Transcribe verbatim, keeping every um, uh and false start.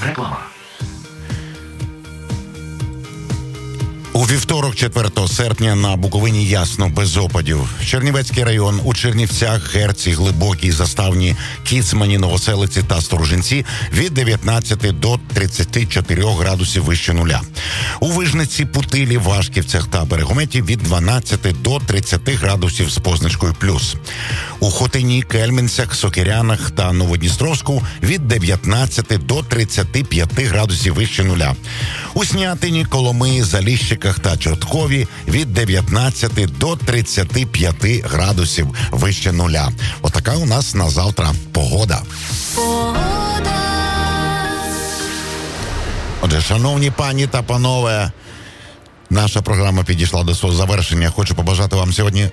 Реклама. У вівторок, четвертого серпня, на Буковині ясно, без опадів. Чернівецький район, у Чернівцях, Герці, Глибокій, Заставні, Кіцмані, Новоселиці та Сторожинці від дев'ятнадцяти до тридцяти чотирьох градусів вище нуля. У Вижниці, Путилі, Вашківцях та Берегометі від дванадцяти до тридцяти градусів з позначкою плюс. У Хотині, Кельменцях, Сокирянах та Новодністровську від дев'ятнадцяти до тридцяти п'яти градусів вище нуля. У Снятині, Коломиї, Заліщиках та Чорткові від дев'ятнадцяти до тридцяти п'яти градусів вище нуля. Отака у нас на завтра погода. Отже, шановні пані та панове, наша програма підійшла до свого завершення. Хочу побажати вам сьогодні